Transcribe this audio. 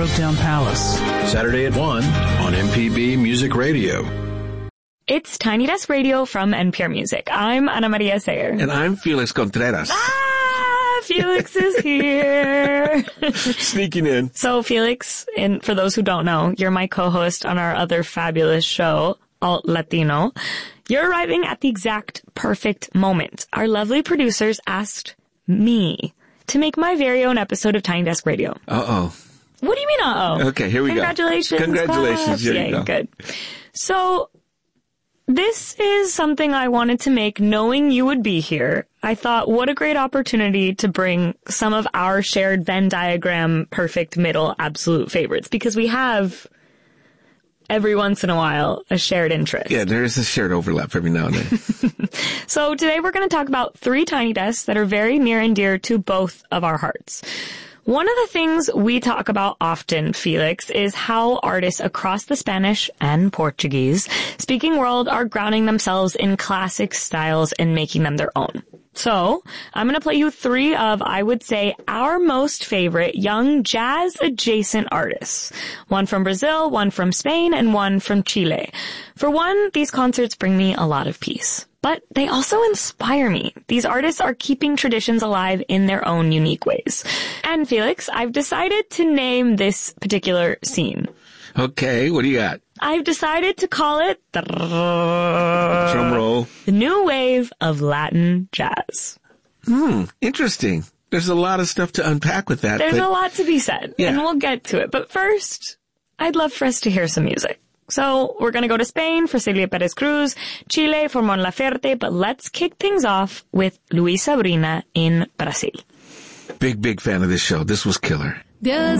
Oaktown Palace. Saturday at 1 on MPB Music Radio. It's Tiny Desk Radio from NPR Music. I'm Ana Maria Sayer. And I'm Felix Contreras. Felix is here. Sneaking in. So Felix, and for those who don't know, you're my co-host on our other fabulous show, Alt Latino. You're arriving at the exact perfect moment. Our lovely producers asked me to make my very own episode of Tiny Desk Radio. Uh-oh. What do you mean, uh-oh? Okay, here we Congratulations. go. Congratulations. Here you go. Good. So, this is something I wanted to make knowing you would be here. I thought, what a great opportunity to bring some of our shared Venn diagram perfect middle absolute favorites, because we have every once in a while a shared interest. Yeah, there is a shared overlap every now and then. So today we're going to talk about 3 tiny desks that are very near and dear to both of our hearts. One of the things we talk about often, Felix, is how artists across the Spanish and Portuguese speaking world are grounding themselves in classic styles and making them their own. So, I'm going to play you 3 of, I would say, our most favorite young jazz-adjacent artists. One from Brazil, one from Spain, and one from Chile. For one, these concerts bring me a lot of peace. But they also inspire me. These artists are keeping traditions alive in their own unique ways. And Felix, I've decided to name this particular scene. Okay, what do you got? I've decided to call it Drum roll. the new wave of Latin jazz. Interesting. There's a lot of stuff to unpack with that. There's a lot to be said, and we'll get to it. But first, I'd love for us to hear some music. So we're going to go to Spain for Celia Perez Cruz, Chile for Mon Laferte, but let's kick things off with Luis Sabrina in Brazil. Big fan of this show. This was killer. Deus